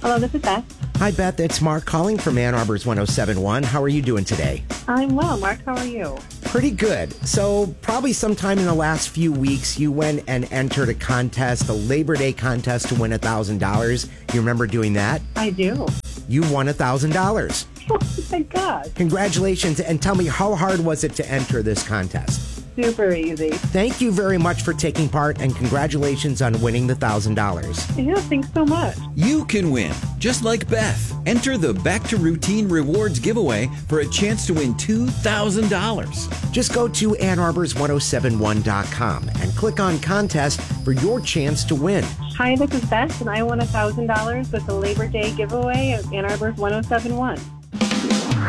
Hello, this is Beth. Hi, Beth. It's Mark calling from Ann Arbor's 1071. How are you doing today? I'm well. Mark, how are you? Pretty good. So probably sometime in the last few weeks, you went and entered a contest, a Labor Day contest to win $1,000. You remember doing that? I do. You won $1,000. Oh, thank God. Congratulations. And tell me, how hard was it to enter this contest? Super easy. Thank you very much for taking part, and congratulations on winning the $1,000. Yeah, thanks so much. You can win, just like Beth. Enter the Back to Routine Rewards giveaway for a chance to win $2,000. Just go to AnnArbors1071.com and click on Contest for your chance to win. Hi, this is Beth, and I won $1,000 with the Labor Day giveaway at Ann Arbor's 1071.